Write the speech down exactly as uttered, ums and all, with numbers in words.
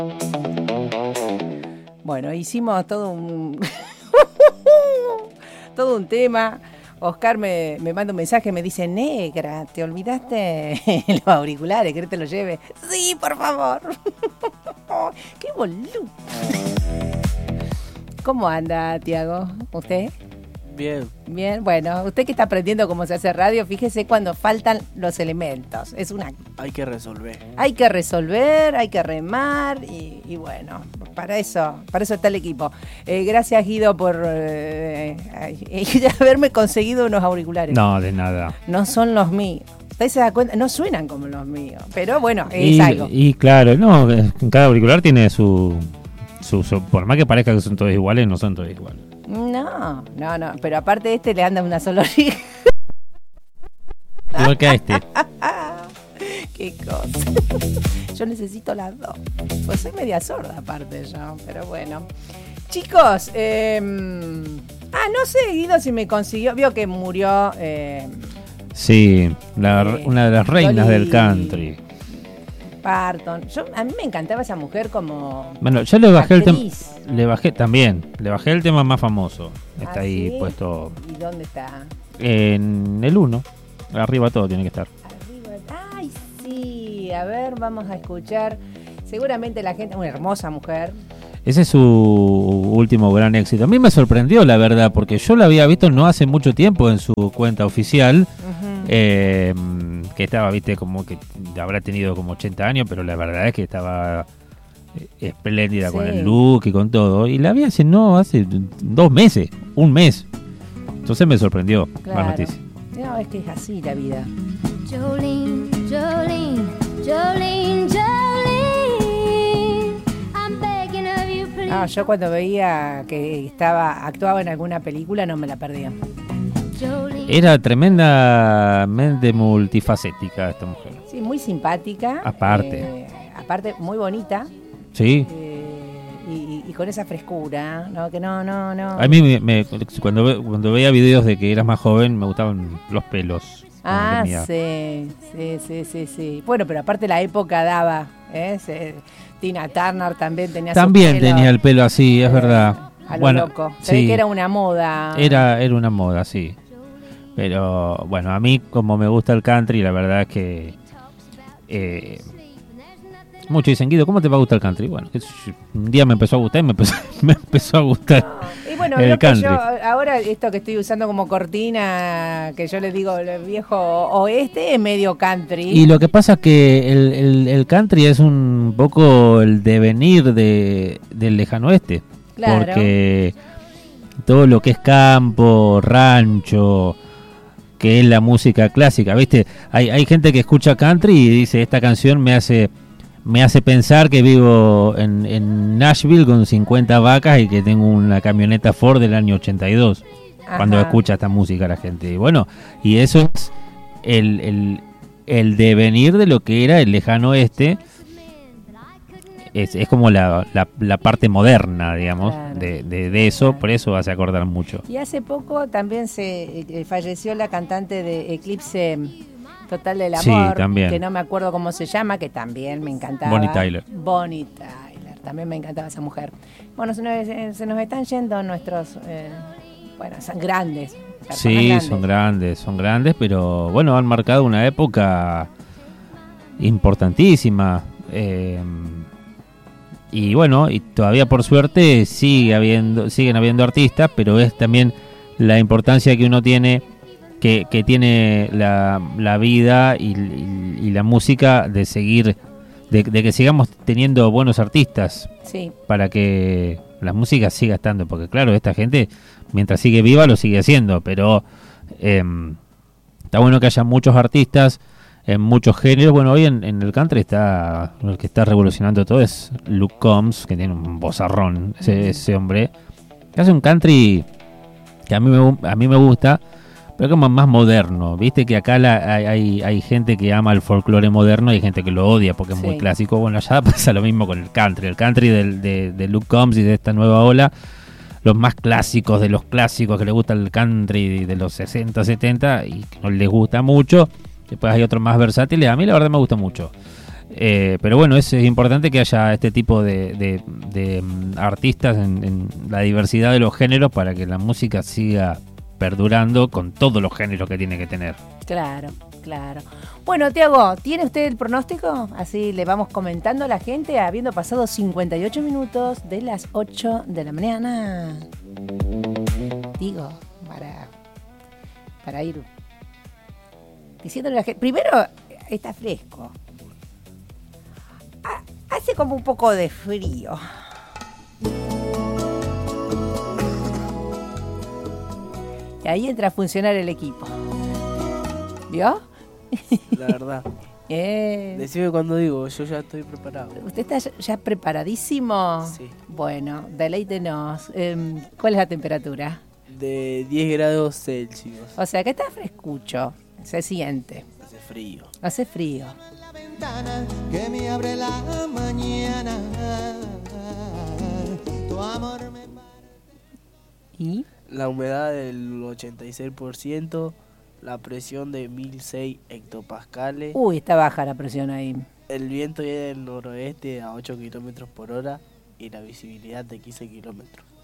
Bueno, hicimos todo un todo un tema. Oscar me, me manda un mensaje, me dice, negra, ¿te olvidaste los auriculares? ¿Querés que te los lleve? Sí, por favor. ¡Qué boludo! ¿Cómo anda, Tiago? ¿Usted? Bien. Bien, bueno, usted que está aprendiendo cómo se hace radio, fíjese cuando faltan los elementos. Es una... Hay que resolver. Hay que resolver, hay que remar y, y bueno, para eso, para eso está el equipo. Eh, gracias, Guido, por eh, eh, haberme conseguido unos auriculares. No, de nada. No son los míos. Usted se da cuenta, no suenan como los míos, pero bueno, es y, algo. Y claro, no, cada auricular tiene su, su, su... Por más que parezca que son todos iguales, no son todos iguales. No, no, no, pero aparte de este le anda una sola oreja. Igual que a este. Qué cosa. Yo necesito las dos. Pues soy media sorda aparte yo, pero bueno. Chicos, eh, ah, no sé, Guido, si me consiguió, vio que murió... Eh, sí, la, eh, una de las reinas Dolly del country. Parton. Yo, a mí me encantaba esa mujer como... Bueno, yo le bajé actriz. el tema. Le bajé también. Le bajé el tema más famoso. Está ¿Ah, ahí sí? puesto. ¿Y dónde está? En el uno. Arriba todo tiene que estar. Arriba. Ay, sí. A ver, vamos a escuchar. Seguramente la gente... Una hermosa mujer. Ese es su último gran éxito. A mí me sorprendió, la verdad, porque yo la había visto no hace mucho tiempo en su cuenta oficial. Uh-huh. Eh, que estaba, viste, como que habrá tenido como ochenta años, pero la verdad es que estaba espléndida, sí, con el look y con todo. Y la vi hace, no, hace dos meses, un mes. Entonces me sorprendió, claro, la noticia. No, es que es así la vida. Jolene, Jolene, Jolene, Jolene, I'm begging of you, please. No, yo cuando veía que estaba actuaba en alguna película no me la perdía. Era tremendamente multifacética esta mujer. Sí, muy simpática. Aparte. Eh, aparte, muy bonita. Sí. Eh, y, y con esa frescura, ¿no? Que no, no, no. A mí me, me, cuando, ve, cuando veía videos de que eras más joven, me gustaban los pelos. Ah, sí, sí, sí, sí, sí. Bueno, pero aparte la época daba, ¿eh? Se, Tina Turner también tenía También su pelo, tenía el pelo así, es eh, verdad. A lo bueno, loco. Se sí. ve que era una moda. Era, era una moda, sí. Pero bueno, a mí como me gusta el country, la verdad es que eh, muchos dicen, Guido, ¿cómo te va a gustar el country? Bueno, un día me empezó a gustar y me empezó, me empezó a gustar no. Y bueno, el lo que country. Yo, ahora esto que estoy usando como cortina, que yo le digo el viejo oeste, es medio country. Y lo que pasa es que el, el, el country es un poco el devenir de, del lejano oeste. Claro. Porque todo lo que es campo, rancho, que es la música clásica, ¿viste? Hay, hay gente que escucha country y dice, esta canción me hace me hace pensar que vivo en, en Nashville con cincuenta vacas y que tengo una camioneta Ford del año ochenta y dos. Ajá. Cuando escucha esta música la gente. Y bueno, y eso es el, el, el devenir de lo que era el lejano oeste. Es, es como la, la, la parte moderna, digamos, claro, de, de, de eso, claro. Por eso hace acordar mucho. Y hace poco también se eh, falleció la cantante de Eclipse Total del Amor, sí, también. Que no me acuerdo cómo se llama, que también me encantaba. Bonnie Tyler. Bonnie Tyler, también me encantaba esa mujer. Bueno, se nos, se nos están yendo nuestros, eh, bueno, son grandes. Sí, grandes. son grandes, son grandes, pero bueno, han marcado una época importantísima. Eh, Y bueno, y todavía por suerte sigue habiendo, siguen habiendo artistas, pero es también la importancia que uno tiene, que, que tiene la, la vida y, y, y la música de seguir, de, de que sigamos teniendo buenos artistas, sí, para que la música siga estando, porque claro, esta gente mientras sigue viva lo sigue haciendo, pero eh, está bueno que haya muchos artistas en muchos géneros. Bueno, hoy en, en el country está el que está revolucionando todo es Luke Combs, que tiene un vozarrón, ese, ese hombre que hace un country que a mí me, a mí me gusta, pero como más moderno. Viste que acá la, hay, hay, hay gente que ama el folclore moderno y hay gente que lo odia porque es sí. muy clásico. Bueno, allá pasa lo mismo con el country. El country del, de, de Luke Combs y de esta nueva ola, los más clásicos de los clásicos que les gusta el country de los sesenta, setenta y que no les gusta mucho. Después hay otros más versátiles. A mí la verdad me gusta mucho. Eh, pero bueno, es, es importante que haya este tipo de, de, de mm, artistas en, en la diversidad de los géneros para que la música siga perdurando con todos los géneros que tiene que tener. Claro, claro. Bueno, Tiago, ¿tiene usted el pronóstico? Así le vamos comentando a la gente, habiendo pasado cincuenta y ocho minutos de las ocho de la mañana. Digo, para, para ir diciéndole a la gente. Primero, está fresco. Ha- Hace como un poco de frío. Y ahí entra a funcionar el equipo. ¿Vio? La verdad. Eh, Decime cuando digo, yo ya estoy preparado. ¿Usted está ya- ya preparadísimo? Sí. Bueno, deleítenos. Em, ¿Cuál es la temperatura? De diez grados Celsius. O sea, que está frescucho. Se siente. Hace frío. Hace frío. La ventana que me abre la mañana. Tu amor me ¿Y? La humedad del ochenta y seis por ciento. La presión de mil seis hectopascales. Uy, está baja la presión ahí. El viento viene del noroeste a ocho kilómetros por hora. Y la visibilidad de quince kilómetros.